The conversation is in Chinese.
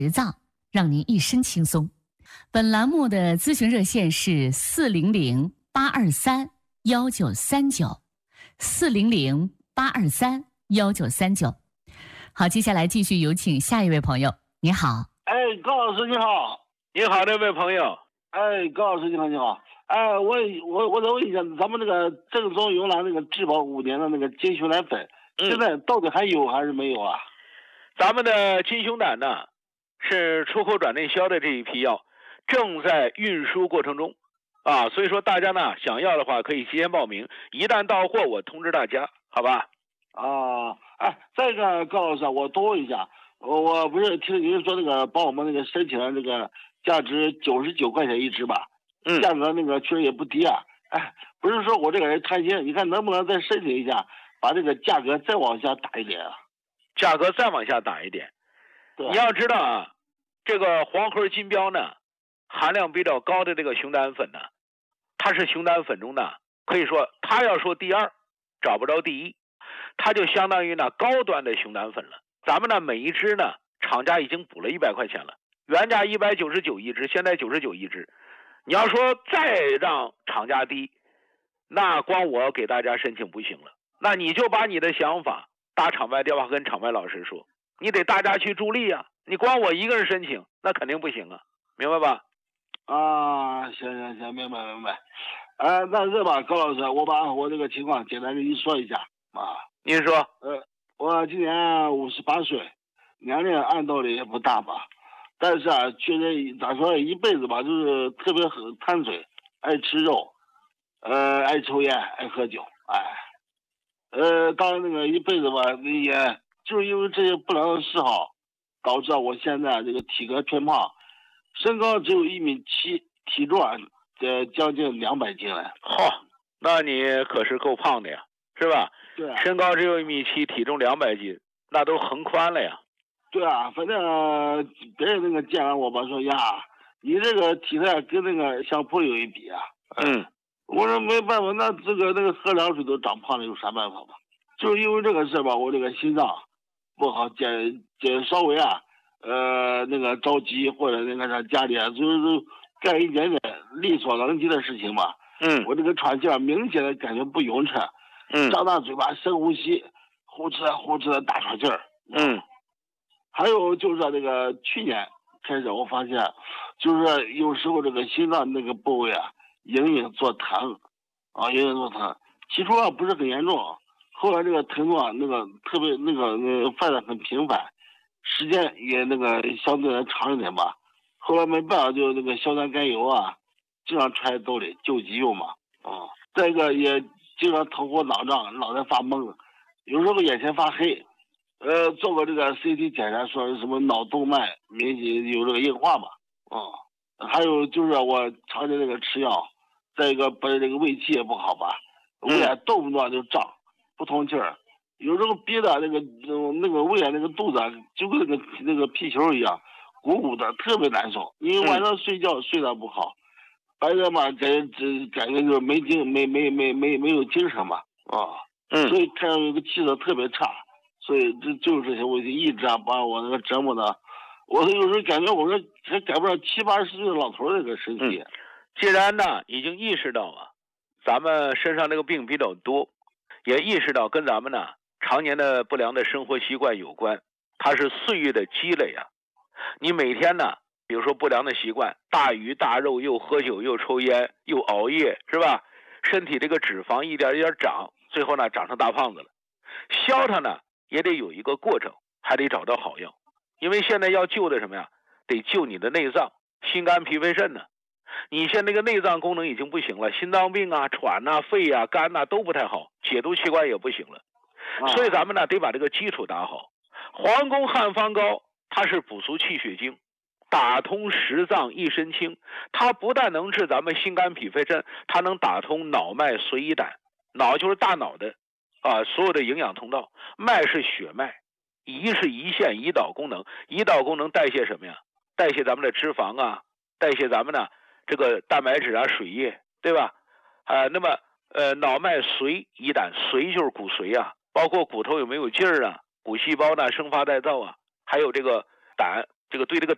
脏，让您一身轻松。本栏目的咨询热线是400-823-1939，400-823-1939。好，接下来继续有请下一位朋友。你好。 高老师你好。 你好，这位朋友。 高老师你好，你好。我再问一下，咱们那个正宗云南那个质保5年的那个金熊胆粉，现在到底还有还是没有啊？ 咱们的金熊胆呢，是出口转内销的这一批药，正在运输过程中啊，所以说大家呢想要的话可以提前报名，一旦到货我通知大家，好吧？ 再一个高老师，我多问一下，我不是听您说那个帮我们那个申请了这个价值99块钱一支吧？价格那个确实也不低啊。不是说我这个人贪心，你看能不能再申请一下，把这个价格再往下打一点啊？ 价格再往下打一点。你要知道啊，这个黄河金标呢，含量比较高的这个熊胆粉呢，它是熊胆粉中呢，可以说它要说第二，找不着第一，它就相当于呢高端的熊胆粉了。咱们呢每一支呢，厂家已经补了100块钱了，原价199一支，现在99一支。你要说再让厂家低，那光我给大家申请不行了，那你就把你的想法打厂外电话跟厂外老师说，你得大家去助力啊，你光我一个人申请那肯定不行啊，明白吧？ 行，明白。那这吧，高老师，我把我这个情况简单跟您说一下啊。 您说。 我今年58岁，年龄按道理也不大吧，但是啊，确实咋说，一辈子吧，就是特别很贪嘴，爱吃肉，爱抽烟，爱喝酒，当然那个一辈子吧，也就是因为这些不良的嗜好，导致我现在这个体格偏胖，身高只有1.7米，体重将近200斤了。 那你可是够胖的呀，是吧？ 对啊。 身高只有1.7米，体重200斤，那都横宽了呀。 对啊，反正别人那个见完我吧，说呀，你这个体态跟那个相扑有一比啊。我说没办法，那个喝凉水都长胖了，有啥办法吧？就是因为这个事吧，我这个心脏不好，稍微那个着急或者那个啥家里就是干一点点力所能及的事情吧。我这个喘气明显的感觉不匀称。张大嘴巴深呼吸，呼哧的大喘气儿。还有就是这个去年开始，我发现就是有时候这个心脏那个部位隐隐作疼，起初不是很严重，后来这个疼痛那个特别那个犯得很频繁，时间也那个相对来长一点吧。后来没办法，就那个硝酸甘油经常揣在兜里救急用嘛。再一个也经常头昏脑胀，脑袋发懵，有时候眼前发黑。做过这个 CT 检查，说是什么脑动脉明显有这个硬化嘛。还有就是我常年这个吃药，再一个把这个胃气也不好吧，胃动不动就胀，不通气儿，有时候憋的那个胃那个肚子就跟那个皮球一样，鼓鼓的，特别难受。因为晚上睡觉睡得不好，白天嘛感觉就是没有精神嘛。所以看这个气色特别差。所以就是这些问题一直把我那个折磨的，我有时候感觉我说还赶不上70、80岁的老头的这个身体。 既然呢已经意识到咱们身上这个病比较多，也意识到跟咱们呢常年的不良的生活习惯有关，它是岁月的积累啊。你每天呢，比如说不良的习惯，大鱼大肉，又喝酒又抽烟又熬夜，是吧？身体这个脂肪一点一点长，最后呢长成大胖子了。消它呢也得有一个过程，还得找到好药。因为现在要救的什么呀？得救你的内脏，心肝脾肺肾呢。你现在这个内脏功能已经不行了，心脏病喘肺肝都不太好，解毒器官也不行了。所以咱们呢得把这个基础打好。黄宫汉方膏它是补足气血经，打通十脏一身轻，它不但能治咱们心肝脾肺肾，它能打通脑脉髓胰胆。脑就是大脑的所有的营养通道，脉是血脉，胰是胰腺胰岛功能，胰岛功能代谢什么呀？代谢咱们的脂肪代谢咱们的这个蛋白质水液，对吧？那么脑脉髓胰胆，髓就是骨髓包括骨头有没有劲儿骨细胞呢生发代造还有这个胆，这个对这个